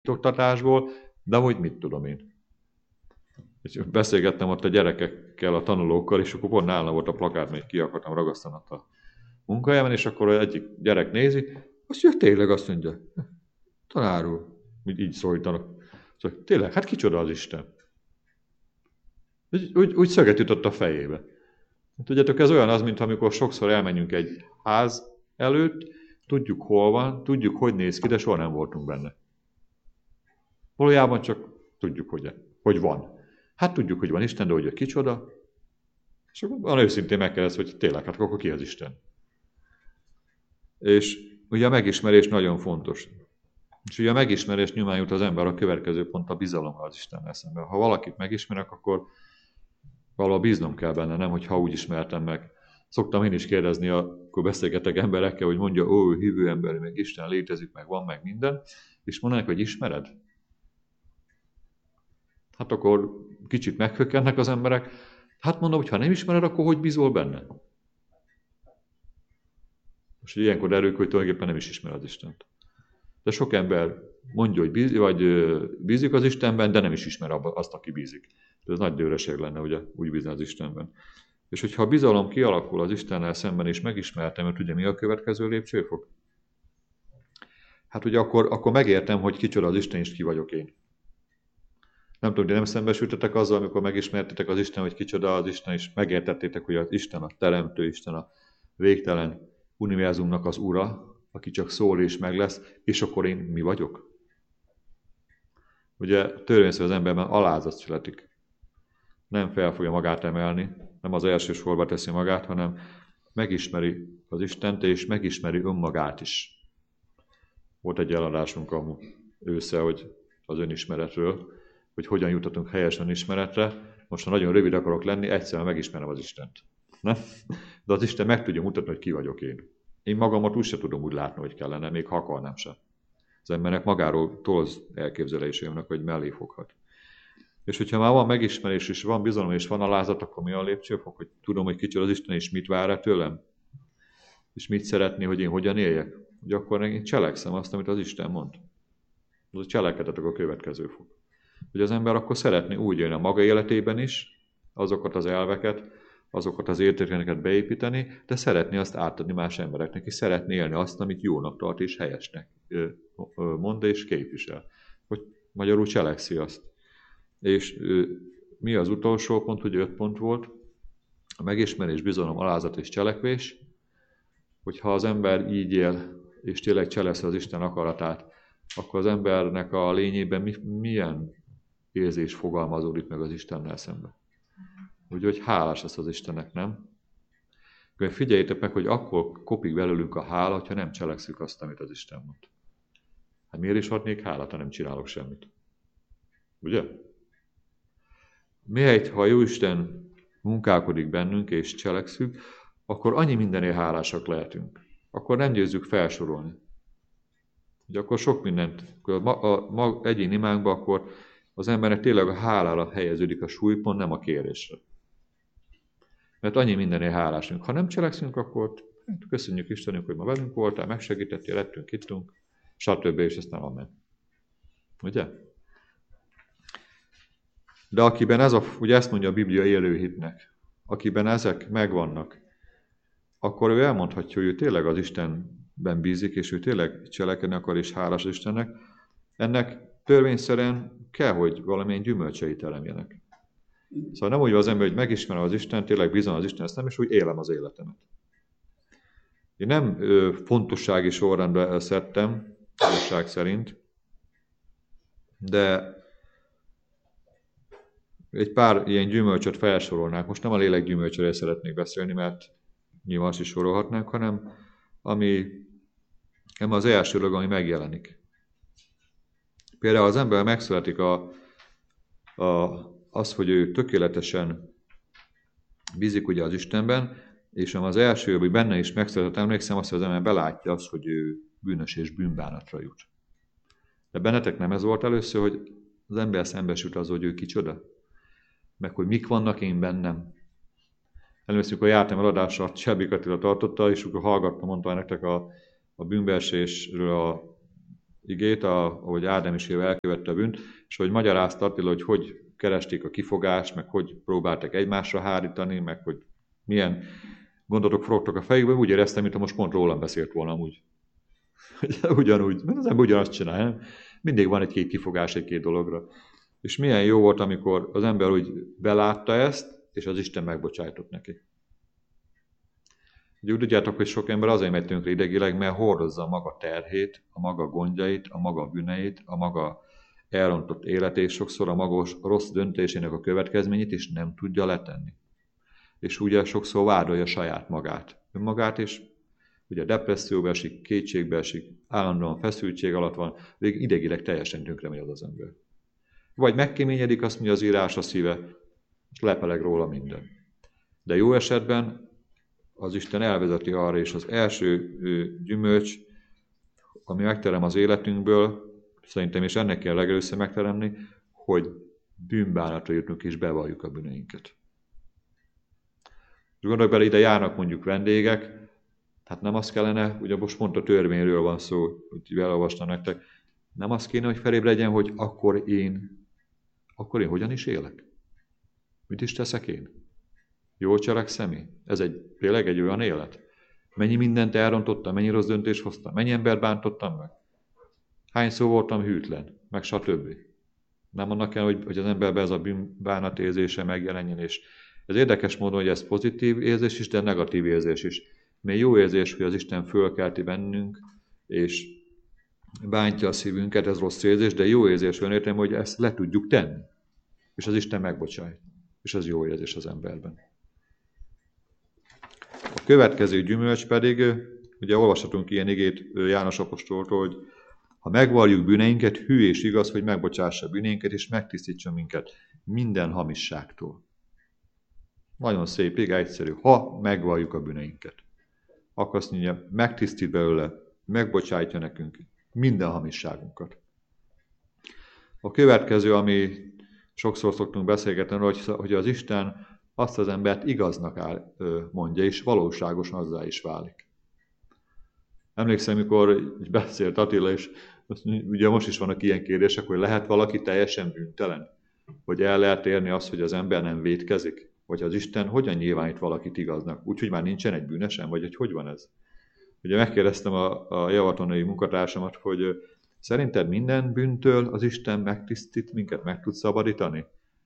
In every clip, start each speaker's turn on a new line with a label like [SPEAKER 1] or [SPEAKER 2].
[SPEAKER 1] oktatásból, de hogy mit tudom én. És beszélgettem ott a gyerekekkel, a tanulókkal, és akkor pont nálam volt a plakát, még ki akartam ragasztani a munkahelyemen, és akkor egyik gyerek nézi, azt mondja, tényleg azt mondja, tanár úr, így szólítanak. Szóval, tényleg, hát kicsoda az Isten? Úgy szöget jutott a fejébe. Tudjátok, ez olyan az, mint amikor sokszor elmenjünk egy ház előtt, tudjuk hol van, tudjuk, hogy néz ki, de soha nem voltunk benne. Valójában csak tudjuk, hogy van. Hát tudjuk, hogy van Isten, de hogy kicsoda. És akkor van őszintén megkérdez, hogy tényleg, hát akkor ki az Isten? És ugye a megismerés nagyon fontos. És ugye a megismerés nyomán jut az ember a következő pont a bizalomra az Istennel szemben. Ha valakit megismerek, akkor valahol bíznom kell benne, nem, hogy ha úgy ismertem meg. Szoktam én is kérdezni, akkor beszélgetek emberekkel, hogy mondja, ó, hívő ember, meg Isten létezik, meg van, meg minden, és mondanak, hogy ismered? Hát akkor kicsit meghökkennek az emberek. Hát mondom, hogy ha nem ismered, akkor hogy bízol benne? Most ilyenkor derül, hogy tulajdonképpen nem is ismer az Istent. De sok ember mondja, hogy bízik az Istenben, de nem is ismer azt, aki bízik. De ez nagy dőreség lenne, ugye, úgy bízni az Istenben. És hogyha a bizalom kialakul az Istennel szemben, és megismertem, hogy ugye mi a következő lépcsőfok? Hát ugye akkor megértem, hogy kicsoda az Isten, és ki vagyok én. Nem tudom, de nem szembesültetek azzal, amikor megismertétek az Isten, hogy kicsoda az Isten, és megértettétek, hogy az Isten a teremtő, Isten a végtelen univerzumnak az ura, aki csak szól és meg lesz, és akkor én mi vagyok? Ugye törvényszerű az emberben alázat születik. Nem fel fogja magát emelni, nem az első sorba teszi magát, hanem megismeri az Istent, és megismeri önmagát is. Volt egy eladásunk ősszel, hogy az önismeretről, hogy hogyan jutatunk helyes önismeretre. Most, ha nagyon rövid akarok lenni, egyszerűen megismerem az Istent. Nem? De az Isten meg tudja mutatni, hogy ki vagyok én. Én magamat úgy se tudom úgy látni, hogy kellene, még ha akarnám sem. Az embernek magáról tolz elképzelésének, hogy mellé foghat. És hogyha már van megismerés, és van bizalom, és van alázat, akkor mi a lépcsőfok, hogy tudom, hogy kicsoda az Isten, és mit vár tőlem? És mit szeretné, hogy én hogyan éljek? Hogy akkor én cselekszem azt, amit az Isten mond. Az a cselekedetek a következő fok. Hogy az ember akkor szeretné úgy élni a maga életében is, azokat az elveket, azokat az értékeket beépíteni, de szeretné azt átadni más embereknek, és szeretné élni azt, amit jónak tart és helyesnek mond és képvisel. Hogy magyarul cselekszi azt. És mi az utolsó pont, hogy 5 pont volt? A megismerés, bizalom, alázat és cselekvés. Hogyha az ember így él, és tényleg cselekszi az Isten akaratát, akkor az embernek a lényében milyen érzés fogalmazódik meg az Istennel szemben. Úgyhogy hálás lesz az Istennek, nem? Figyeljétek meg, hogy akkor kopik belőlünk a hála, ha nem cselekszük azt, amit az Isten mond. Hát miért is adnék hálát, ha nem csinálok semmit? Ugye? Mihelyt, ha Jóisten munkálkodik bennünk és cselekszünk, akkor annyi mindenért hálásak lehetünk. Akkor nem győzzük felsorolni. Ugye akkor sok mindent, a egyén imánkban, akkor az embernek tényleg a hálára helyeződik a súlypont, nem a kérésre. Mert annyi mindenért hálásunk. Ha nem cselekszünk, akkor köszönjük Istenünk, hogy ma velünk voltál, megsegítettél, lettünk, ittunk, stb. És aztán amen. Ugye? De akiben ugye ezt mondja a Biblia élő hitnek, akiben ezek megvannak, akkor ő elmondhatja, hogy ő tényleg az Istenben bízik, és ő tényleg cselekedni akar, és hálás Istennek. Ennek törvényszerűen kell, hogy valamilyen gyümölcsei teremjenek. Szóval nem úgy van az ember, hogy megismerem az Istent, tényleg bízom az Isten, ezt nem, és úgy élem az életemet. Én nem fontossági sorrendbe szedtem, fontosság szerint, de egy pár ilyen gyümölcsöt felsorolnánk. Most nem a lélek gyümölcsöre szeretnék beszélni, mert nyilván azt is sorolhatnánk, hanem ami az első dolog, ami megjelenik. Például az ember megszületik az, hogy ő tökéletesen bízik ugye az Istenben, és az első, hogy benne is megszületett, emlékszem azt, hogy az ember belátja azt, hogy ő bűnös és bűnbánatra jut. De bennetek nem ez volt először, hogy az ember szembesült az, hogy ő kicsoda? Meg hogy mik vannak én bennem. Először, amikor jártam eladásra, Csebbik Attila tartotta, és akkor hallgattam, mondtam nektek a bűnbeesésről igét, ahogy Ádám és Éva elkövette a bűnt, és hogy magyarázta Attila, hogy keresték a kifogást, meg hogy próbáltak egymásra hárítani, meg hogy milyen gondolatok forogtak a fejükben, úgy éreztem, mintha most pont rólam beszélt volna amúgy. Ugyanúgy, mert az ember ugyanazt csinál, nem? Mindig van egy-két kifogás egy-két dologra. És milyen jó volt, amikor az ember úgy belátta ezt, és az Isten megbocsájtott neki. Úgy tudjátok, hogy sok ember azért megy tönkre idegileg, mert hordozza a maga terhét, a maga gondjait, a maga bűneit, a maga elrontott életét, sokszor a maga rossz döntésének a következményét, és nem tudja letenni. És ugye sokszor vádolja saját magát, önmagát, és ugye depresszióba esik, kétségbe esik, állandóan feszültség alatt van, végig idegileg teljesen tönkre megy az ember. Vagy megkéményedik, azt mondja az írás a szíve, és lepeleg róla minden. De jó esetben az Isten elvezeti arra, és az első gyümölcs, ami megterem az életünkből, szerintem és ennek kell legelőször megteremni, hogy bűnbánatra jutunk és bevalljuk a bűneinket. Gondolj bele, ide járnak mondjuk vendégek, hát nem az kellene, ugye most pont a törvényről van szó, hogy elolvastam nektek, nem az kéne, hogy felébb legyen, hogy akkor én hogyan is élek? Mit is teszek én? Jól cselekszem én? Ez tényleg egy olyan élet? Mennyi mindent elrontottam, mennyi rossz döntést hoztam, mennyi embert bántottam meg? Hányszor voltam hűtlen, meg stb. Nem annak kell, hogy az emberben ez a bűnbánat érzése megjelenjen, és ez érdekes módon, hogy ez pozitív érzés is, de negatív érzés is. Még jó érzés, hogy az Isten fölkelti bennünk, és bántja a szívünket, ez rossz érzés, de jó érzés olyan értem, hogy ezt le tudjuk tenni. És az Isten megbocsáj. És ez jó érzés az emberben. A következő gyümölcs pedig, ugye olvashatunk ilyen igét János apostoltól, hogy ha megvalljuk bűneinket, hű és igaz, hogy megbocsássa bűneinket, és megtisztítson minket minden hamisságtól. Nagyon szép, igen, egyszerű. Ha megvalljuk a bűneinket, akkor azt mondja, megtisztít belőle, megbocsájtja nekünk minden hamisságunkat. A következő, ami sokszor szoktunk beszélgetni, hogy az Isten azt az embert igaznak mondja, és valóságosan azzá is válik. Emlékszem, mikor beszélt Attila, és ugye most is vannak ilyen kérdések, hogy lehet valaki teljesen bűntelen? Hogy el lehet érni azt, hogy az ember nem vétkezik? Vagy az Isten hogyan nyilvánít valakit igaznak? Úgyhogy már nincsen egy bűnösen? Vagy hogy van ez? Ugye megkérdeztem a javatonai munkatársamat, hogy szerinted minden bűntől az Isten megtisztít minket, meg tud szabadítani?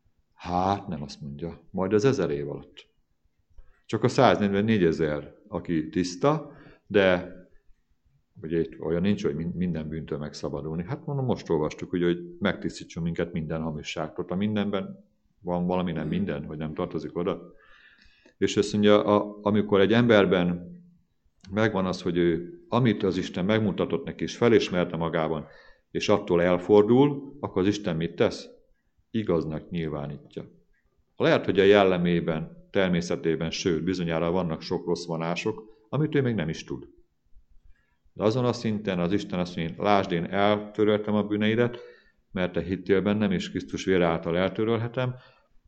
[SPEAKER 1] Hát nem, azt mondja, majd az 1000 év alatt. Csak a 144 000, aki tiszta, de ugye itt olyan nincs, hogy minden bűntől megszabadulni. Hát mondom, most olvastuk, ugye, hogy megtisztítson minket minden hamisságtól. A mindenben van valami, nem minden, hogy nem tartozik oda. És azt mondja, amikor egy emberben megvan az, hogy ő, amit az Isten megmutatott neki, és felismerte magában, és attól elfordul, akkor az Isten mit tesz? Igaznak nyilvánítja. Lehet, hogy a jellemében, természetében, sőt, bizonyára vannak sok rossz vonások, amit ő még nem is tud. De azon a szinten az Isten azt mondja, lásd, én eltöröltem a bűneidet, mert te hittél bennem, és Krisztus vére által eltörölhetem,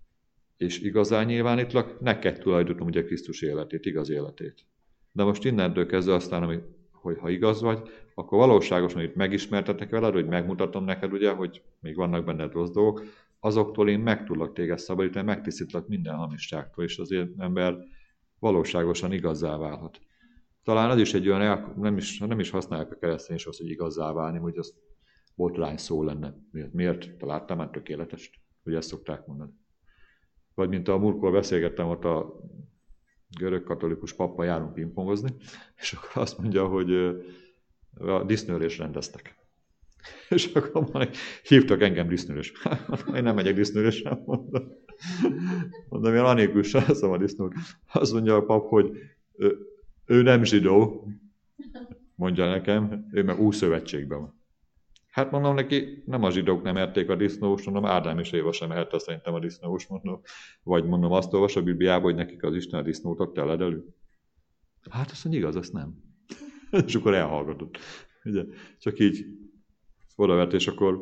[SPEAKER 1] és igazán nyilvánítlak, neked tulajdonítom ugye Krisztus életét, igaz életét. De most innentől kezdve aztán, hogy ha igaz vagy, akkor valóságosan itt megismertetek veled, hogy megmutatom neked, ugye, hogy még vannak benned rossz dolgok, azoktól én meg tudlak téged szabadítani, megtisztítlak minden hamisságtól, és az ember valóságosan igazzá válhat. Talán az is egy olyan, nem is használják a keresztény is azt, hogy igazzá válni, hogy az botrány szó lenne. Miért? Találtam már tökéletest? Hogy ezt szokták mondani. Vagy mint a múltkor beszélgettem, ott a görög-katolikus pappal járunk pingpongozni, és akkor azt mondja, hogy a disznőrést rendeztek. És akkor hívtak engem disznőrös. Én nem megyek disznőrösre, mondom, én anélkül sem leszem a disznőr. Azt mondja a pap, hogy ő nem zsidó, mondja nekem, ő meg Ószövetségben van. Hát mondom neki, nem a zsidók nem ették a disznóst, mondom, Ádám és Éva sem ette szerintem a disznóst, mondom. Vagy mondom, azt olvas a Bibliában, hogy nekik az Isten a disznót ott elő. Hát azt mondja, igaz, azt nem. És akkor elhallgatott. Ugye, csak így odavett, és akkor,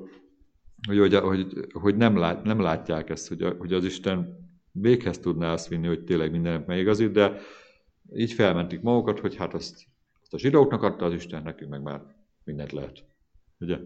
[SPEAKER 1] hogy nem látják ezt, hogy az Isten véghez tudná azt vinni, hogy tényleg mindenek megigazít, de így felmentik magukat, hogy hát azt a zsidóknak adta az Isten, nekünk meg már mindent lehet. Ugye?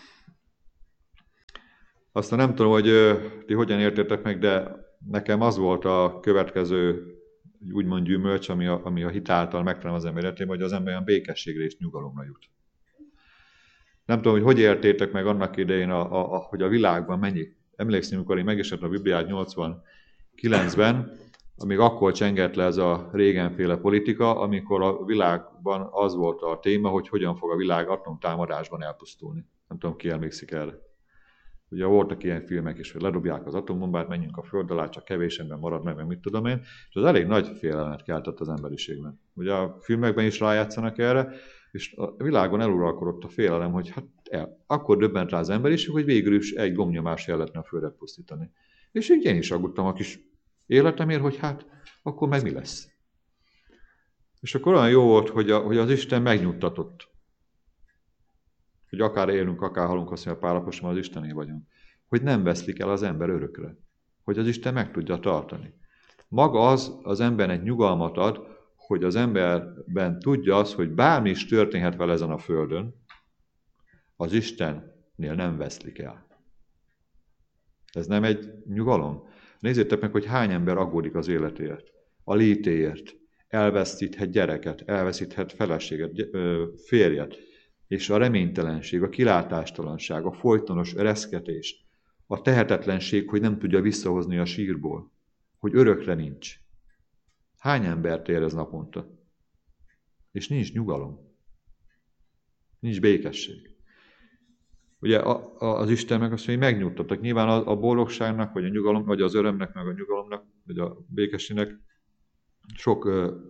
[SPEAKER 1] Aztán nem tudom, hogy ti hogyan értétek meg, de nekem az volt a következő úgymond gyümölcs, ami a hit által megtalál az ember életében, hogy az ember olyan békességre és nyugalomra jut. Nem tudom, hogy értétek meg annak idején, hogy a világban mennyi. Emlékszem, amikor én megismertem a Bibliát 89-ben, amíg akkor csengett le ez a régenféle politika, amikor a világban az volt a téma, hogy hogyan fog a világ atomtámadásban elpusztulni. Nem tudom, ki emlékszik erre. Ugye voltak ilyen filmek is, hogy ledobják az atombombát, menjünk a föld alá, csak kevés ember marad meg mit tudom én, és az elég nagy félelmet keltett az emberiségben. Ugye a filmekben is rájátszanak erre, és a világon eluralkodott a félelem, hogy akkor döbbent rá az emberiség, hogy végül is egy gombnyomás lehetne a földet pusztítani. És így én is aggódtam a kis életemért, hogy akkor meg mi lesz. És akkor olyan jó volt, hogy az Isten megnyugtatott. Hogy akár élünk, akár halunk, azt mondja Pál-apostol, az Istené vagyunk. Hogy nem veszlik el az ember örökre. Hogy az Isten meg tudja tartani. Maga az embernek nyugalmat ad, hogy az emberben tudja az, hogy bármi is történhet vele ezen a földön, az Istennél nem veszlik el. Ez nem egy nyugalom? Nézzétek meg, hogy hány ember aggódik az életéért, a létéért, elveszíthet gyereket, elveszíthet feleséget, férjet, és a reménytelenség, a kilátástalanság, a folytonos ereszkedés, a tehetetlenség, hogy nem tudja visszahozni a sírból, hogy örökre nincs. Hány embert érez naponta? És nincs nyugalom. Nincs békesség. Ugye az Isten meg azt mondja, hogy megnyugtattak. Nyilván a boldogságnak, vagy a nyugalom, vagy az örömnek, meg a nyugalomnak, vagy a békességnek sok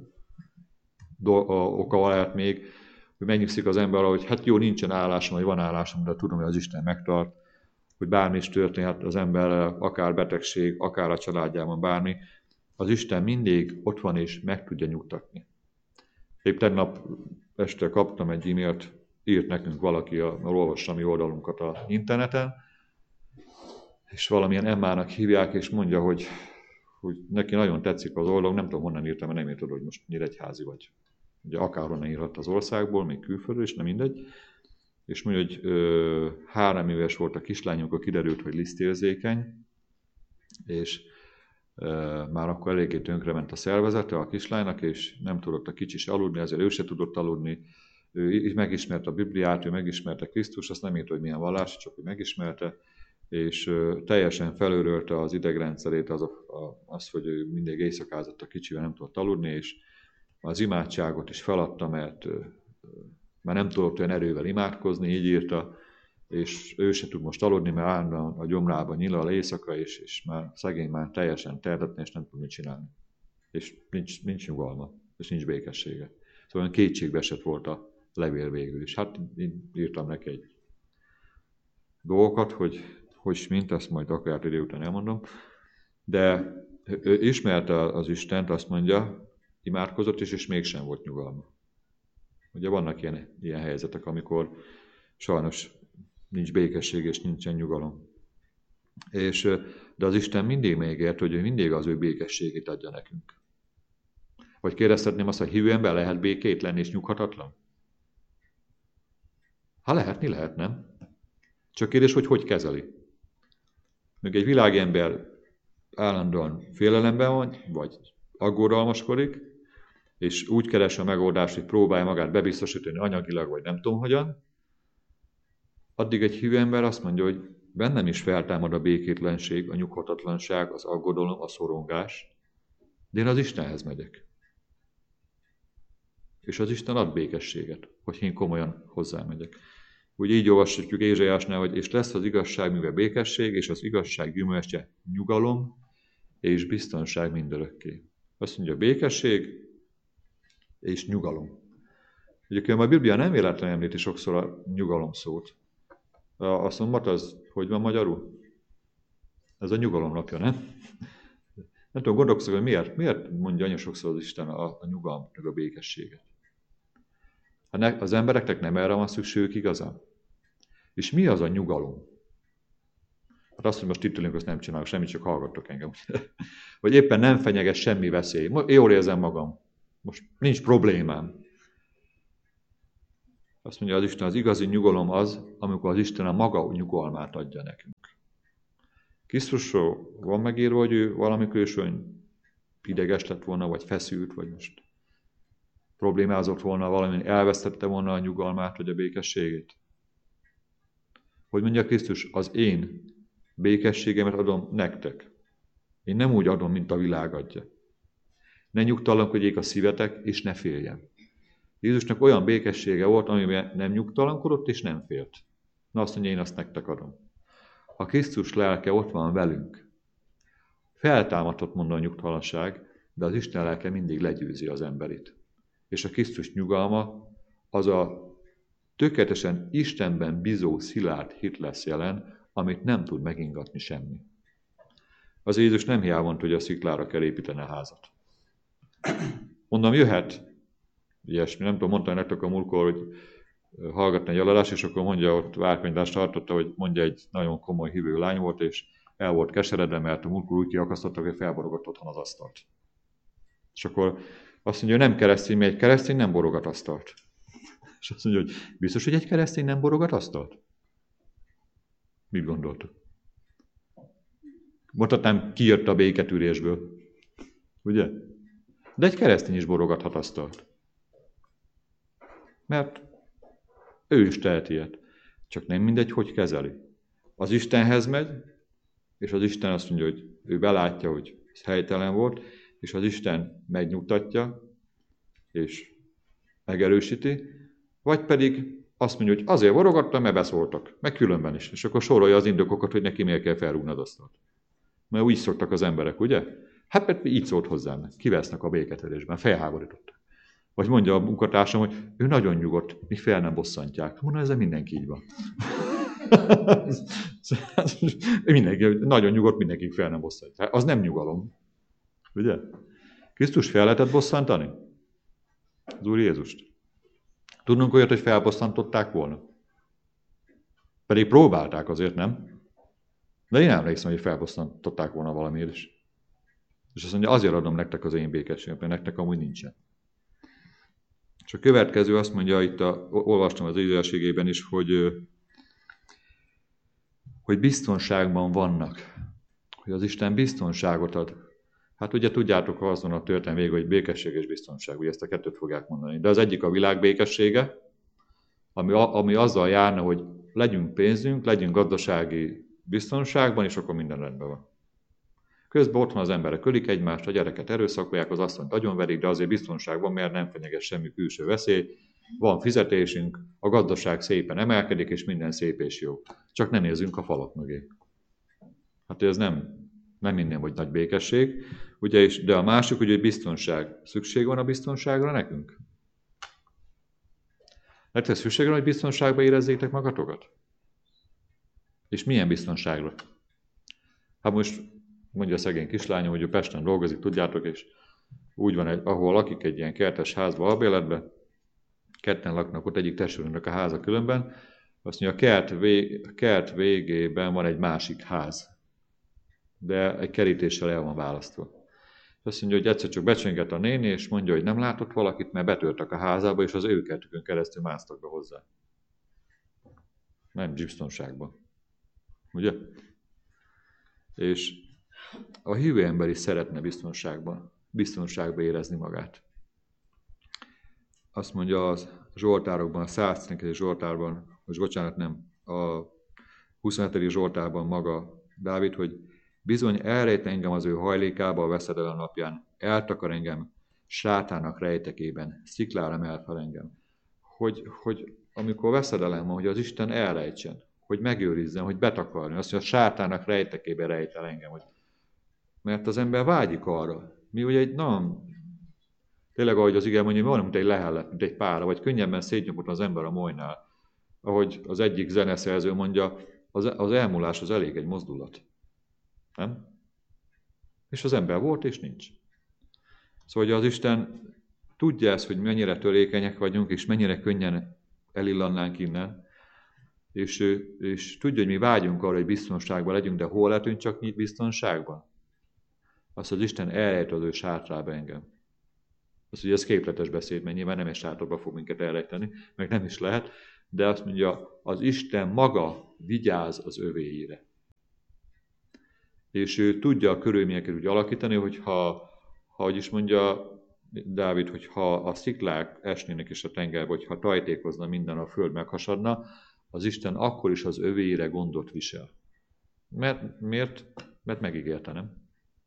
[SPEAKER 1] oka lehet még, hogy megnyugszik az ember arra, hogy jó, nincsen állásom, vagy van állásom, de tudom, hogy az Isten megtart, hogy bármi is történhet az emberrel, akár betegség, akár a családjában, bármi. Az Isten mindig ott van, és meg tudja nyugtatni. Épp tegnap este kaptam egy e-mailt, írt nekünk valaki, olvassa mi oldalunkat az interneten, és valamilyen Emmának hívják, és mondja, hogy neki nagyon tetszik az oldalunk, nem tudom, honnan írtam, mert nem érted, hogy most nyíregyházi vagy. Ugye akárhonnan írhat az országból, még külföldről, és nem mindegy. És mondja, hogy 3 éves volt a kislány, amikor kiderült, hogy lisztérzékeny, és már akkor eléggé tönkrement a szervezete a kislánynak, és nem tudott a kicsi se aludni, ezért ő se tudott aludni. Ő megismerte a Bibliát, ő megismerte Krisztust, azt nem írta, hogy milyen vallás, csak hogy megismerte, és teljesen felőrölte az idegrendszerét az, hogy ő mindig éjszakázott a kicsivel, nem tudott aludni, és az imádságot is feladta, mert már nem tudott olyan erővel imádkozni, így írta, és ő se tud most aludni, mert állandóan a gyomrában nyilal éjszaka, és már szegény már teljesen terhetne, és nem tud mit csinálni. És nincs nyugalma, és nincs békessége. Szóval olyan kétségbe esett volt a levél végül is. Én írtam neki egy dolgokat, hogy mint, ezt majd akár idő után elmondom, de ő ismerte az Istent, azt mondja, imádkozott is, és mégsem volt nyugalma. Ugye vannak ilyen helyzetek, amikor sajnos nincs békesség, és nincsen nyugalom. De az Isten mindig megért, hogy ő mindig az ő békességét adja nekünk. Vagy kérdezhetném azt, hogy hívő ember lehet békétlen és nyughatatlan? Lehetni lehet, nem? Csak kérdés, hogy kezeli. Még egy világember állandóan félelemben van, vagy aggódalmaskodik, és úgy keresi a megoldást, hogy próbálja magát bebiztosítani anyagilag, vagy nem tudom hogyan, addig egy hívő ember azt mondja, hogy bennem is feltámad a békétlenség, a nyughatatlanság, az aggodalom, a szorongás, de én az Istenhez megyek. És az Isten ad békességet, hogy én komolyan hozzámegyek. Úgy így olvashatjuk Ézsaiásnál, hogy és lesz az igazság műve békesség, és az igazság gyümölcse nyugalom és biztonság mindörökké. Azt mondja, békesség és nyugalom. Ugye a Biblia nem véletlenül említi sokszor a nyugalom szót. A szombat az, hogy van magyarul? Ez a nyugalom napja, nem? Nem tudom, gondolkozok, hogy miért mondja anya sokszor az Isten a nyugalmat, meg a békességet. Az embereknek nem erre van szükségük igazán? És mi az a nyugalom? Azt, hogy most itt ülünk, azt nem csinálok semmit, csak hallgattok engem. Vagy éppen nem fenyeget semmi veszély. Jól érzem magam. Most nincs problémám. Azt mondja az Isten, az igazi nyugalom az, amikor az Isten a maga nyugalmát adja nekünk. Krisztusról van megírva, hogy ő valamikor is olyan ideges lett volna, vagy feszült, vagy most problémázott volna, valamin elvesztette volna a nyugalmát, vagy a békességét. Hogy mondja Krisztus, az én békességemet adom nektek. Én nem úgy adom, mint a világ adja. Ne nyugtalankodjék a szívetek, és ne féljen. Jézusnak olyan békessége volt, amiben nem nyugtalankodott, és nem félt. Na azt mondja, én azt nektek adom. A Krisztus lelke ott van velünk. Feltámadott, mondom, a nyugtalanság, de az Isten lelke mindig legyőzi az emberit. És a Krisztus nyugalma az a tökéletesen Istenben bízó szilárd hit lesz jelen, amit nem tud megingatni semmi. Az Jézus nem hiába mondta, hogy a sziklára kell építeni a házat. Mondom, jöhet ilyesmi, nem tudom, mondta nektek a múltkor, hogy hallgatni egy előadást, és akkor mondja, ott várkönyvást tartotta, hogy mondja, egy nagyon komoly hívő lány volt, és el volt keseredve, mert a múltkor úgy kiakasztottak, hogy felborogott otthon az asztalt. És akkor azt mondja, hogy nem keresztény, mert egy keresztény nem borogat asztalt. És azt mondja, hogy biztos, hogy egy keresztény nem borogat asztalt? Mit gondoltok? Mondhatnám, ki jött a béketűrésből. Ugye? De egy keresztény is borogathat asztalt. Mert ő is tehet ilyet. Csak nem mindegy, hogy kezeli. Az Istenhez megy, és az Isten azt mondja, hogy ő belátja, hogy ez helytelen volt, és az Isten megnyugtatja, és megerősíti, vagy pedig azt mondja, hogy azért borogattam, mert beszóltak, meg különben is. És akkor sorolja az indokokat, hogy neki miért kell felrúgni az asztalt. Mert úgy szoktak az emberek, ugye? Hát mert így szólt hozzám, kivesznek a béketörésben, felháborítottak. Vagy mondja a munkatársam, hogy ő nagyon nyugodt, míg fel nem bosszantják. Mondom, ezzel mindenki így van. Mindenki, nagyon nyugodt, mindenki fel nem bosszantják. Az nem nyugalom. Ugye? Krisztus fel lehetett bosszantani? Az Úr Jézust. Tudnunk olyat, hogy felbosszantották volna? Pedig próbálták azért, nem? De én emlékszem, hogy felbosszantották volna valamiért is. És azt mondja, azért adom nektek az én békességet, mert nektek amúgy nincsen. És a következő azt mondja, itt olvastam az Ézsaiásségében is, hogy biztonságban vannak. Hogy az Isten biztonságot ad. Hát ugye tudjátok, ha azon a történet végül, hogy békesség és biztonság, ugye ezt a kettőt fogják mondani. De az egyik a világ békessége, ami azzal járna, hogy legyünk pénzünk, legyünk gazdasági biztonságban, és akkor minden rendben van. Közben otthon az emberek ölik egymást, a gyereket erőszakolják, az asszonyt agyonverik, de azért biztonságban, mert nem fenyeget semmi külső veszély. Van fizetésünk, a gazdaság szépen emelkedik, és minden szép és jó. Csak ne nézzünk a falak mögé. Hát ez nem minden, hogy nagy békesség, ugye, de a másik, hogy biztonság. Szükség van a biztonságra nekünk? Nektek szükség van, hogy biztonságba érezzétek magatokat? És milyen biztonságra? Hát most mondja a szegény kislányom, hogy ő Pesten dolgozik, tudjátok, és úgy van, ahol lakik egy ilyen kertes házba, albéletben, ketten laknak ott, egyik testvérünknek a háza különben, azt mondja, a kert végében van egy másik ház, de egy kerítéssel el van választva. Azt mondja, hogy egyszer csak becsönget a néni, és mondja, hogy nem látott valakit, mert betörtek a házába, és az ő kertükön keresztül másztak be hozzá. Nem biztonságban. Ugye? És a hívő ember is szeretne biztonságban érezni magát. Azt mondja a Zsoltárokban, a 112. Zsoltárban, a 27. Zsoltárban maga Dávid, hogy bizony elrejt engem az ő hajlékába a veszedelem napján, eltakar engem sátának rejtekében, sziklára emel fel engem. Hogy amikor veszedelem van, hogy az Isten elrejtsen, hogy megőrizzen, hogy betakarni, azt mondja, a sátának rejtekében rejt el engem, hogy mert az ember vágyik arra. Mi ugye egy tényleg ahogy az ige mondja, van, mint egy lehellet, mint egy pára, vagy könnyebben szétnyomott az ember a molynál. Ahogy az egyik zeneszerző mondja, az elmúlás az elég egy mozdulat. Nem? És az ember volt, és nincs. Szóval hogy az Isten tudja ezt, hogy mennyire törékenyek vagyunk, és mennyire könnyen elillannánk innen, és tudja, hogy mi vágyunk arra, hogy biztonságban legyünk, de hol lehetünk csak biztonságban? Azt az Isten elrejt az ő sátrába engem. Az, ugye ez képletes beszéd, mert nyilván nem egy sátorba fog minket elrejteni, meg nem is lehet, de azt mondja, az Isten maga vigyáz az övéire. És ő tudja a körülményeket úgy alakítani, hogyha, hogy is mondja Dávid, hogy ha a sziklák esnének és a tengerbe, vagy ha tajtékozna minden, a föld meghasadna, az Isten akkor is az övéire gondot visel. Miért? Mert megígérte, nem?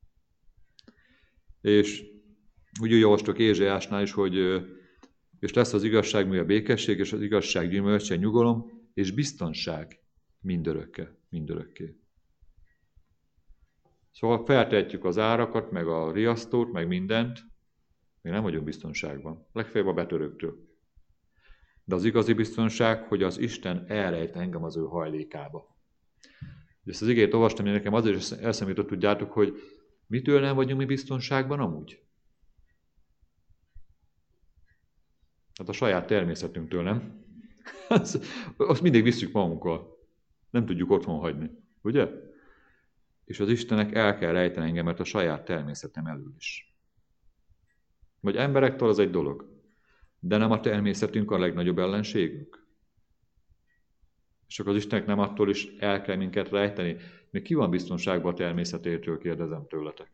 [SPEAKER 1] És úgy olvastok Ézsaiásnál is, hogy és lesz az igazságmű a békesség, és az igazság gyümölcse nyugalom, és biztonság mindörökké. Szóval feltehetjük az árakat, meg a riasztót, meg mindent, még nem vagyunk biztonságban. Legfeljebb a betörőktől. De az igazi biztonság, hogy az Isten elrejt engem az ő hajlékába. Ezt az igét olvastam, hogy nekem azért is eszembe jutott, tudjátok, hogy mitől nem vagyunk mi biztonságban amúgy? Hát a saját természetünktől, nem? Azt mindig visszük magunkkal. Nem tudjuk otthon hagyni, ugye? És az Istennek el kell rejteni engemet a saját természetem elől is. Vagy emberektől az egy dolog, de nem a természetünk a legnagyobb ellenségünk. És akkor az Istennek nem attól is el kell minket rejteni. Még ki van biztonságban a természetétől, kérdezem tőletek.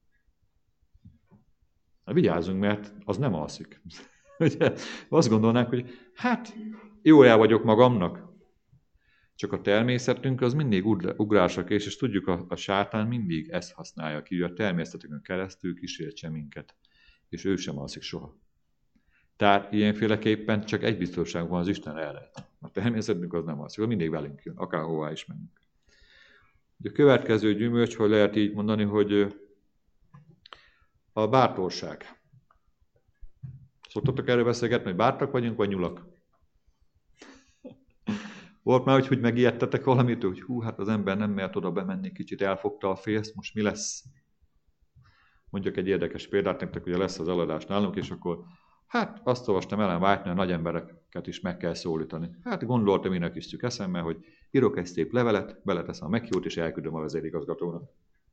[SPEAKER 1] Hát vigyázzunk, mert az nem alszik. Ugye? Azt gondolnánk, hogy hát jól el vagyok magamnak. Csak a természetünk az mindig ugrásra kész, és tudjuk, a sátán mindig ezt használja ki, hogy a természetünkön keresztül kísértse minket. És ő sem alszik soha. Tehát ilyenféleképpen csak egy biztonság van, az Isten elrejt. A természetünk az nem alszik, az mindig velünk jön, akárhová is menjünk. A következő gyümölcs, hogy lehet így mondani, hogy a bátorság. Szoktatok erről beszélgetni, hogy bátrak vagyunk, vagy nyulak? Volt már, hogy megijedtetek valamitől, hogy hú, hát az ember nem mert oda bemenni, kicsit elfogta a félsz, most mi lesz? Mondjuk egy érdekes példát nektek, ugye lesz az eladás nálunk, és akkor hát azt olvastam Ellen White-nál, nagy embereket is meg kell szólítani. Hát gondoltam én a kis szűk eszembe, hogy írok egy szép levelet, beleteszem a meghívót, és elküldöm a vezérigazgatónak.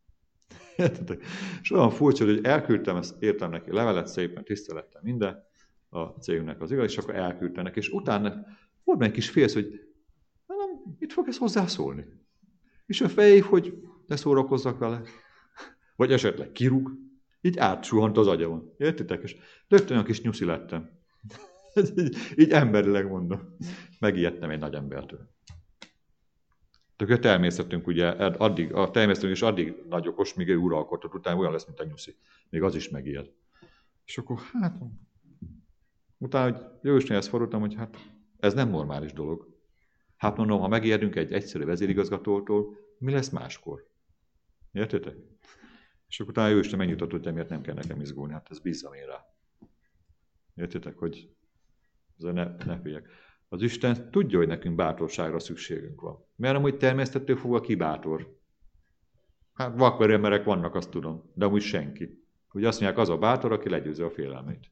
[SPEAKER 1] És olyan furcsa, hogy elküldtem, ezt értem neki levelet, szépen tisztelettem minden a cégünknek az igaz, és akkor elküldtem neki. És utána volt meg egy kis félsz, hogy mit fog ez hozzászólni? És a fejéig, hogy ne szórakozzak vele, vagy esetleg kirúg, így átsuhant az agyamon. Értitek? És rögtön olyan kis nyuszi lettem. így emberileg mondom. Megijedtem egy nagy embertől. Tök a természetünk ugye, a természetünk is addig nagy okos, míg ő uralkodott, utána olyan lesz, mint a nyuszi. Még az is megijed. És akkor hát, utána, hogy Jóisnél ezt fordultam, hogy hát ez nem normális dolog. Hát mondom, ha megijedünk egy egyszerű vezérigazgatótól, mi lesz máskor? Értitek? És akkor utána Jóisten megnyugtatott, hogy emiatt nem kell nekem izgulni, hát ez bízzam én rá. Értitek, hogy ne féljek. Az Isten tudja, hogy nekünk bátorságra szükségünk van. Mert amúgy természettől fogva ki bátor? Hát vakver emberek vannak, azt tudom, de amúgy senki. Ugye azt mondják, az a bátor, aki legyőzi a félelmét.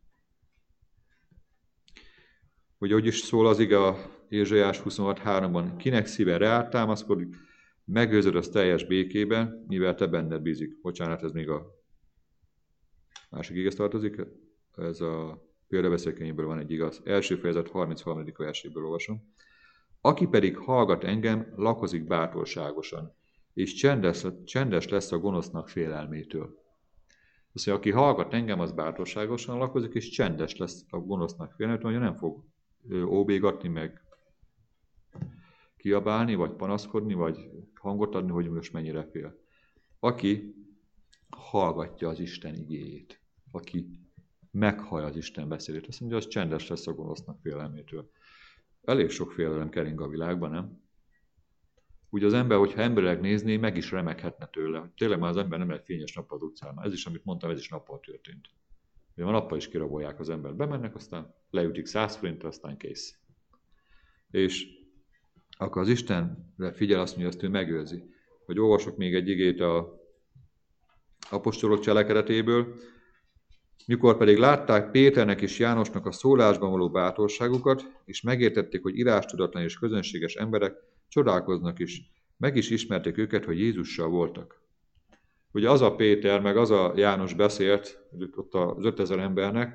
[SPEAKER 1] Ugye, hogy is szól az ige a Ézsaiás 26:3-ban, kinek szíve reált támaszkodik, megőrzöd az teljes békében, mivel te benned bízik. Bocsánat, ez még a másik igaz tartozik, ez a példabeszélkönyvből van egy igaz. Első fejezet 33. verséből olvasom. Aki pedig hallgat engem, lakozik bátorságosan, és csendes lesz a gonosznak félelmétől. Azt mondja, aki hallgat engem, az bátorságosan lakozik, és csendes lesz a gonosznak félelmétől, hogy nem fog óbégatni, meg kiabálni, vagy panaszkodni, vagy hangot adni, hogy most mennyire fél. Aki hallgatja az Isten igéjét, aki meghallja az Isten beszédét, azt mondja, az csendes lesz a gonosznak félelmétől. Elég sok félelem kering a világban, nem? Ugye az ember, hogyha emberileg nézné, meg is remeghetne tőle. Tényleg már az ember nem egy fényes nap az utcán. Ez is, amit mondtam, ez is nappal történt. Ugye a nappal is kirabolják az embert. Bemennek, aztán leütik 100 forintra, aztán kész. És akkor az Istenre figyel, azt mondja, azt ő megőrzi. Hogy olvasok még egy igét a apostolok cselekedetéből. Mikor pedig látták Péternek és Jánosnak a szólásban való bátorságukat, és megértették, hogy írástudatlan és közönséges emberek csodálkoznak is, meg is ismerték őket, hogy Jézussal voltak. Ugye az a Péter, meg az a János beszélt ott az 5000 embernek,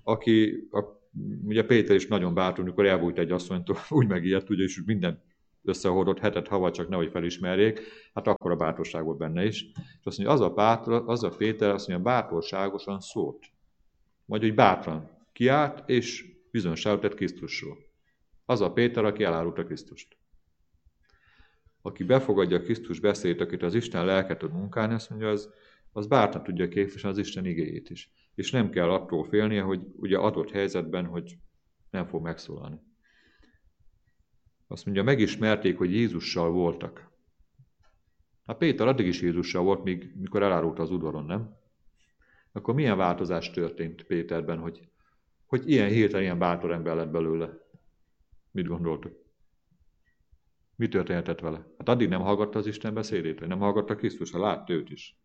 [SPEAKER 1] ugye Péter is nagyon bátor, amikor elbújt egy asszonytól, úgy megijedt, ugye, és minden összehordott hetet, havat, csak nehogy felismerjék, hát akkor a bátorság volt benne is. És azt mondja, az a Péter, azt mondja, bátorságosan szólt. Vagy hogy bátran kiállt, és bizonyságot tett Krisztusról. Az a Péter, aki elárulta Krisztust. Aki befogadja a Krisztus beszédét, akit az Isten lelket tud munkálni, azt mondja, az bátran tudja képviselni az Isten igéjét is. És nem kell attól félnie, hogy ugye adott helyzetben, hogy nem fog megszólalni. Azt mondja, megismerték, hogy Jézussal voltak. Hát Péter addig is Jézussal volt, mikor elárulta az udvaron, nem? Akkor milyen változás történt Péterben, hogy ilyen hirtelen, ilyen bátor ember lett belőle? Mit gondoltok? Mi történhetett vele? Hát addig nem hallgatta az Isten beszédét, vagy nem hallgatta Krisztus, ha látta őt is.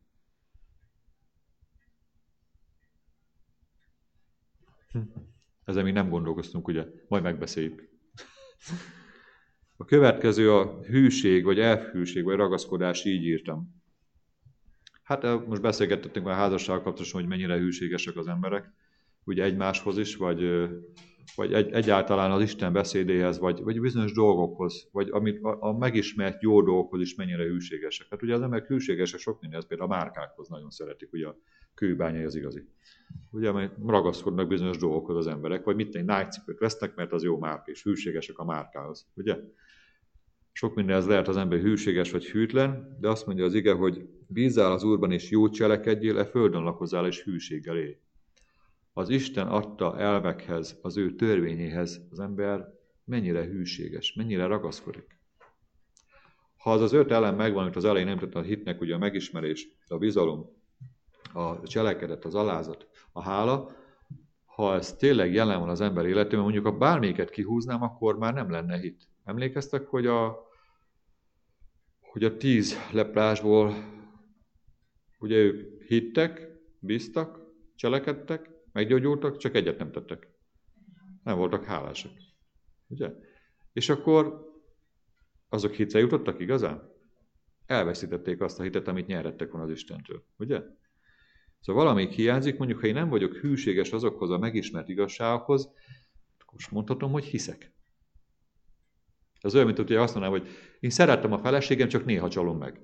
[SPEAKER 1] Ezzel még nem gondolkoztunk, ugye? Majd megbeszéljük. A következő a hűség, vagy elhűség, vagy ragaszkodás, így írtam. Hát most beszélgettünk már a házassággal kapcsolatosan, hogy mennyire hűségesek az emberek, ugye egymáshoz is, vagy egyáltalán az Isten beszédéhez, vagy bizonyos dolgokhoz, vagy amit a megismert jó dolgokhoz is mennyire hűségesek. Hát ugye az emberek hűségesek sok mindenhez, például a márkákhoz nagyon szeretik, ugye a kőbányai az igazi. Ugye, mert ragaszkodnak bizonyos dolgokhoz az emberek, vagy mit Nike cipőt vesznek, mert az jó márka, és hűségesek a márkához, ugye? Sok mindenhez lehet az ember hűséges vagy hűtlen, de azt mondja az ige, hogy bízzál az Úrban és jót cselekedjél, földön lakozzál és hűséggel élj. Az Isten adta elvekhez, az ő törvényéhez az ember mennyire hűséges, mennyire ragaszkodik. Ha az 5 elem megvan, amit az elején említettem a hitnek, ugye a megismerés, a bizalom, a cselekedet, az alázat, a hála, ha ez tényleg jelen van az ember életében, mondjuk ha bármelyiket kihúznám, akkor már nem lenne hit. Emlékeztek, hogy a 10 leprásból ugye ők hittek, bíztak, cselekedtek, meggyógyultak, csak egyet nem tettek. Nem voltak hálásak. Ugye? És akkor azok hitre jutottak igazán? Elveszítették azt a hitet, amit nyerettek volna az Istentől. Ugye? Szóval valamelyik hiányzik, mondjuk, ha én nem vagyok hűséges azokhoz a megismert igazságokhoz, akkor most mondhatom, hogy hiszek. Ez olyan, mint hogy azt mondanám, hogy én szerettem a feleségem, csak néha csalom meg.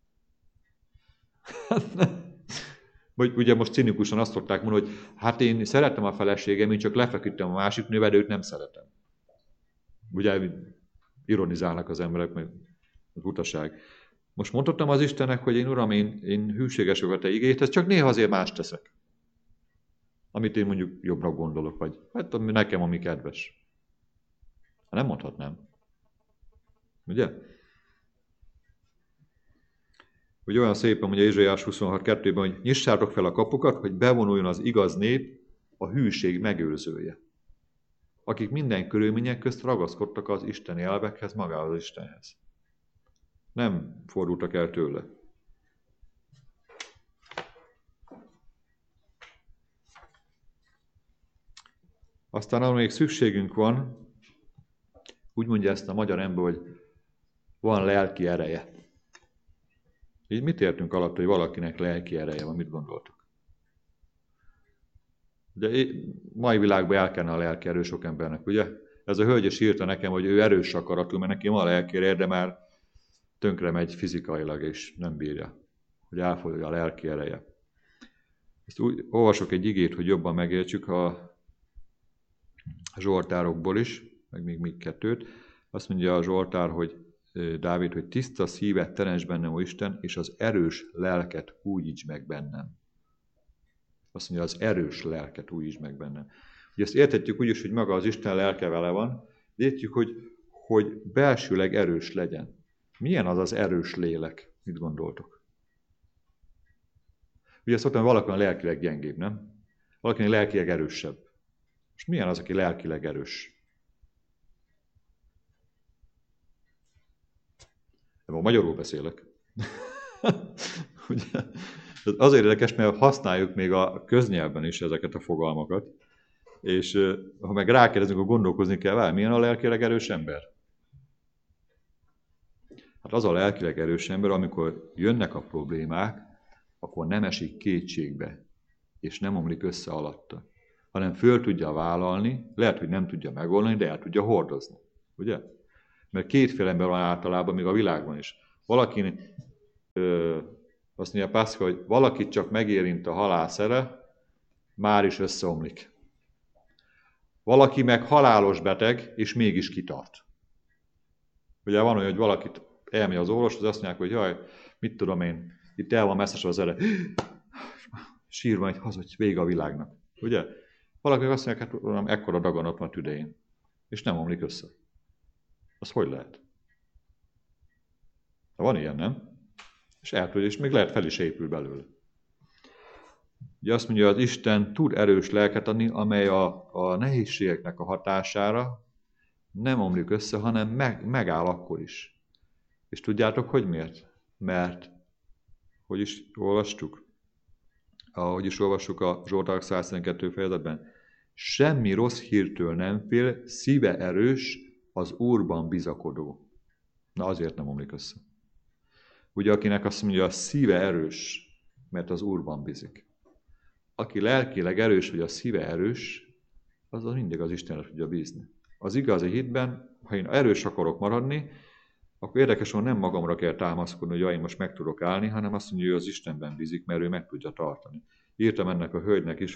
[SPEAKER 1] Vagy ugye most cinikusan azt szokták mondani, hogy hát én szerettem a feleségem, én csak lefeküdtem a másik nővel, de őt nem szeretem. Ugye ironizálnak az emberek, meg az butaság. Most mondhattam az Istennek, hogy én Uram, én hűséges vagyok a te igéthez, csak néha azért más teszek. Amit én mondjuk jobbnak gondolok, vagy hát nekem ami kedves. Nem mondhatnám. Ugye? Hogy olyan szépen mondja Ézsaiás 26.2-ben, hogy nyissátok fel a kapukat, hogy bevonuljon az igaz nép, a hűség megőrzője. Akik minden körülmények közt ragaszkodtak az isteni elvekhez, magához az Istenhez. Nem fordultak el tőle. Aztán arra még szükségünk van, úgy mondja ezt a magyar ember, hogy van lelki ereje. Így mit értünk alatt, hogy valakinek lelki ereje van? Mit gondoltok? Ugye mai világban el kellene a lelki erő sok embernek, ugye? Ez a hölgy is írta nekem, hogy ő erős akaratú, mert neki van lelki ereje, de már tönkre megy fizikailag, és nem bírja, hogy elfogy a lelki ereje. Ezt úgy olvasok egy igét, hogy jobban megértsük a zsoltárokból is, meg még 2. Azt mondja a zsoltár, hogy Dávid, hogy tiszta szívet teremts bennem, ó Isten, és az erős lelket újítsd meg bennem. Azt mondja, az erős lelket újítsd meg bennem. Ugye ezt érthetjük úgy is, hogy maga az Isten lelke vele van, de értjük, hogy belsőleg erős legyen. Milyen az az erős lélek? Mit gondoltok? Ugye szoktam, hogy valaki lelkileg gyengébb, nem? Valakinek lelkileg erősebb. És milyen az, aki lelkileg erős? De magyarul beszélek. Ugye? Azért érdekes, mert használjuk még a köznyelvben is ezeket a fogalmakat, és ha meg rákérdezünk, akkor gondolkozni kell vele, milyen a lelkileg erős ember? Hát az a lelkileg erős ember, amikor jönnek a problémák, akkor nem esik kétségbe, és nem omlik össze alatta. hanem föl tudja vállalni, lehet, hogy nem tudja megoldani, de el tudja hordozni. Ugye? Mert kétféle ember van általában, még a világban is. Valaki, azt mondja Pászka, hogy valakit csak megérint a halál szere, már is összeomlik. Valaki meg halálos beteg, és mégis kitart. Ugye van olyan, hogy valakit elmegy az orvoshoz, azt mondják, hogy jaj, mit tudom én, itt el van messzes az ere. Sírva egy hazagy, vége a világnak. Ugye? Valaki azt mondják, hát uram, ekkora daganat van tüdején, és nem omlik össze. Az hogy lehet? Van ilyen, nem? És eltudja, és még lehet fel is épül belőle. Ugye azt mondja, az Isten tud erős lelket adni, amely a nehézségeknek a hatására nem omlik össze, hanem megáll akkor is. És tudjátok, hogy miért? Mert, hogy is olvastuk? Ahogy is olvassuk a Zsoltárok 112 fejezetben, semmi rossz hírtől nem fél, szíve erős, az Úrban bizakodó. Na azért nem omlik össze. Ugye akinek azt mondja, a szíve erős, mert az Úrban bízik. Aki lelkileg erős, vagy a szíve erős, az mindig az Istenre tudja bízni. Az igazi hitben, ha én erős akarok maradni, akkor érdekes, hogy nem magamra kell támaszkodni, hogy én most meg tudok állni, hanem azt mondja, hogy az Istenben bízik, mert ő meg tudja tartani. Írtam ennek a hölgynek is,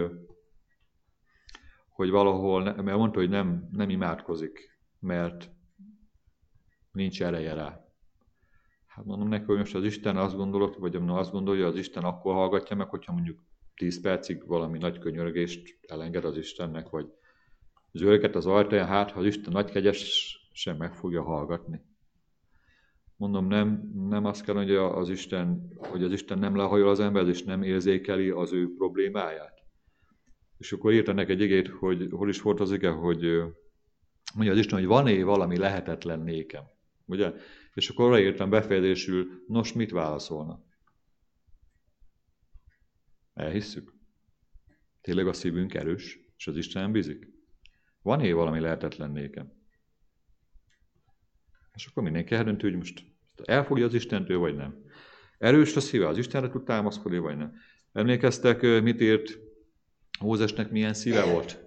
[SPEAKER 1] hogy valahol, mert mondta, hogy nem imádkozik, mert nincs ereje rá. Hát mondom neki, hogy most az Isten azt gondolod, vagy azt gondolja, az Isten akkor hallgatja meg, hogyha mondjuk 10 percig valami nagy könyörgést elenged az Istennek, vagy zörget az ajtaján, hát ha az Isten nagy kegyes, sem meg fogja hallgatni. Mondom, nem azt kell, hogy az Isten nem lehajol az ember, és nem érzékeli az ő problémáját. És akkor írta neki egy igét, hogy hol is volt az ige, hogy mondja az Isten, hogy van-e valami lehetetlen nékem. Ugye? És akkor odaírtam befejezésül, nos, mit válaszolna? Elhisszük? Tényleg a szívünk erős, és az Isten bízik? Van-e valami lehetetlen nékem? És akkor mindenki eldöntő, hogy most elfogja az Istentől, vagy nem. Erős a szíve, az Istenre tud támaszkodni, vagy nem. Emlékeztek, mit írt Mózesnek, milyen szíve volt?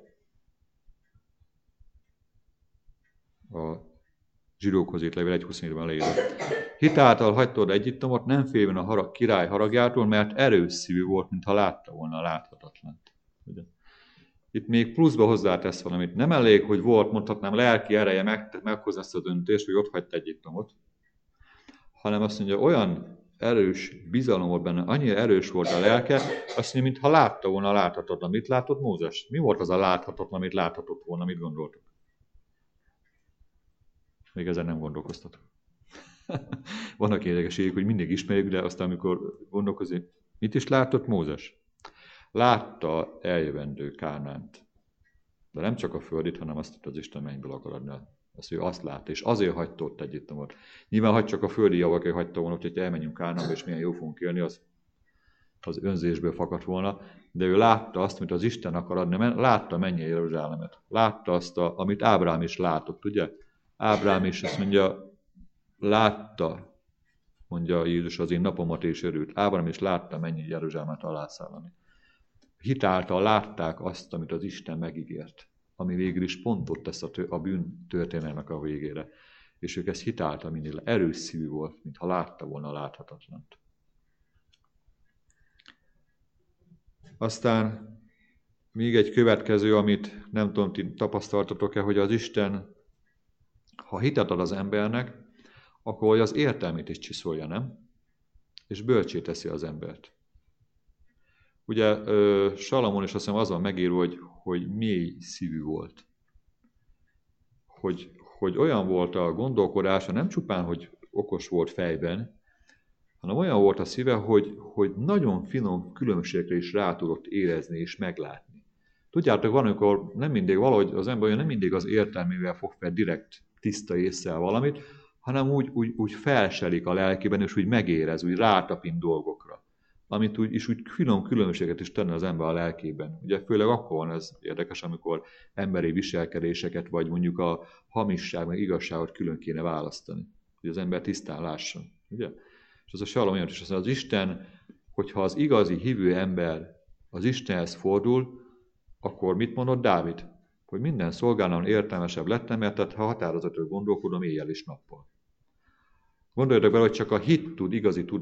[SPEAKER 1] A Zsidókhoz írt levél 1.24-ben leírott. Hitáltal hagytad Egyiptomot, nem félvén a király haragjától, mert erős szívű volt, mintha látta volna a láthatatlant. Ugye? Itt még pluszba hozzátesz valamit. Nem elég, hogy volt, mondhatnám, lelki ereje meghozni ezt a döntést, hogy ott hagyta Egyiptomot, hanem azt mondja, olyan erős bizalom volt benne, annyira erős volt a lelke, azt mondja, mintha látta volna a láthatatlan. Mit látott Mózes? Mi volt az a láthatatlan, amit láthatott volna? Mit gondoltok? Még ezen nem gondolkoztatok. Vannak érdekességek, hogy mindig ismerjük, de aztán, amikor gondolkozik, mit is látott Mózes? Látta eljövendő Kánánt. De nem csak a földit, hanem azt, hogy az Isten mennyből akar adni. Azt ő azt látta, és azért hagyta ott Egyiptomot. Nyilván, ha csak a földi javakért hagyta volna, hogy elmenjünk Kánánba, és milyen jó fogunk élni, az önzésből fakadt volna. De ő látta azt, amit az Isten akar adni, látta mennyi Jeruzsálemet. Látta azt, amit Ábrám is látott, ugye? Ábrám is azt mondja, látta, mondja Jézus, az én napomat és örült. Ábrám is látta, mennyi Jeruzsálemet alászállani. Hitáltal látták azt, amit az Isten megígért, ami végül is pontot tesz a bűn történelmek a végére. És ők ezt hitáltal minél erős szívű volt, mintha látta volna a láthatatlant. Aztán még egy következő, amit nem tudom, ti tapasztaltatok-e, hogy az Isten, ha hitet ad az embernek, akkor az értelmét is csiszolja, nem? És bölcsé teszi az embert. Ugye Salamon is azt hiszem az van megírva, hogy mély szívű volt. Hogy olyan volt a gondolkodása, nem csupán, hogy okos volt fejben, hanem olyan volt a szíve, hogy nagyon finom különbségekre is rá tudott érezni és meglátni. Tudjátok, van, amikor nem mindig valahogy az ember nem mindig az értelmével fog fel direkt tiszta ésszel valamit, hanem úgy felselik a lelkében, és úgy megérez, úgy rátapint dolgokra. Amit úgy finom különbséget is tenne az ember a lelkében. Ugye főleg akkor van ez érdekes, amikor emberi viselkedéseket, vagy mondjuk a hamisság, meg igazságot külön kéne választani. Hogy az ember tisztán lásson. Ugye? És az a Salamon is azt mondja, az Isten, hogyha az igazi hívő ember az Istenhez fordul, akkor mit mondott Dávid? Hogy minden szolgálnál értelmesebb lettem, mert ha határozatról gondolkodom éjjel és nappal. Gondoljatok bele, hogy csak a hit tud igazi tudást